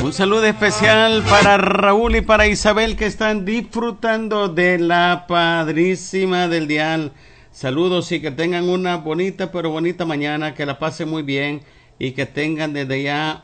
Un saludo especial para Raúl y para Isabel que están disfrutando de la Padrísima del Dial. Saludos y que tengan una bonita pero bonita mañana, que la pasen muy bien y que tengan desde ya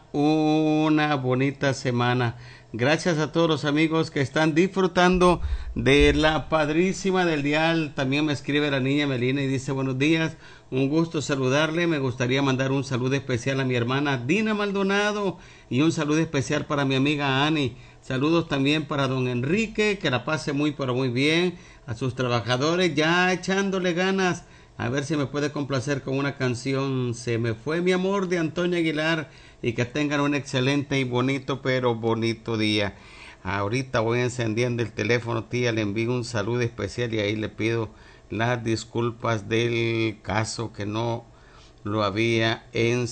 una bonita semana. Gracias a todos los amigos que están disfrutando de la Padrísima del Dial. También me escribe la niña Melina y dice: buenos días, un gusto saludarle. Me gustaría mandar un saludo especial a mi hermana Dina Maldonado y un saludo especial para mi amiga Ani. Saludos también para don Enrique, que la pase muy pero muy bien. A sus trabajadores ya echándole ganas. A ver si me puede complacer con una canción, Se me fue mi amor, de Antonio Aguilar. Y que tengan un excelente y bonito pero bonito día. Ahorita voy encendiendo el teléfono, tía, le envío un saludo especial y ahí le pido las disculpas del caso que no lo había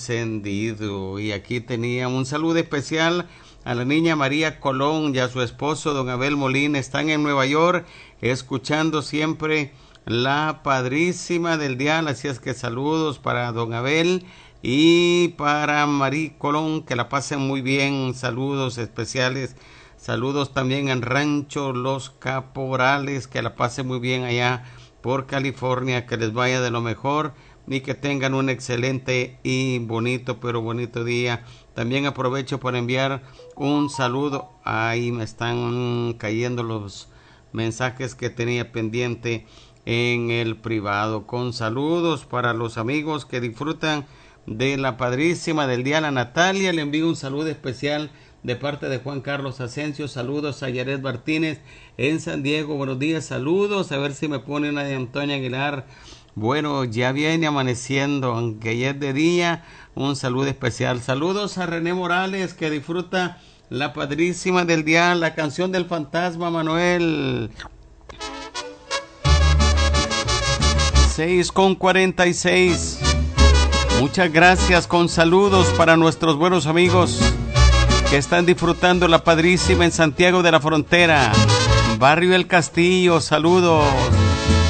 encendido. Y aquí tenía un saludo especial a la niña María Colón y a su esposo don Abel Molina. Están en Nueva York escuchando siempre la Padrísima del Dial. Así es que saludos para don Abel y para María Colón, que la pasen muy bien. Saludos especiales. Saludos también en Rancho Los Caporales, que la pasen muy bien allá por California, que les vaya de lo mejor y que tengan un excelente y bonito pero bonito día. También aprovecho para enviar un saludo. Ahí me están cayendo los mensajes que tenía pendiente en el privado. Con saludos para los amigos que disfrutan de la Padrísima del Día. A Natalia le envío un saludo especial de parte de Juan Carlos Asensio. Saludos a Yaret Martínez en San Diego. Buenos días, saludos. A ver si me pone una de Antonio Aguilar. Bueno, ya viene amaneciendo, aunque ya es de día. Un saludo especial. Saludos a René Morales, que disfruta la Padrísima del Día. La canción del fantasma, Manuel. 6:46. Muchas gracias. Con saludos para nuestros buenos amigos que están disfrutando la Padrísima en Santiago de la Frontera, Barrio El Castillo. Saludos.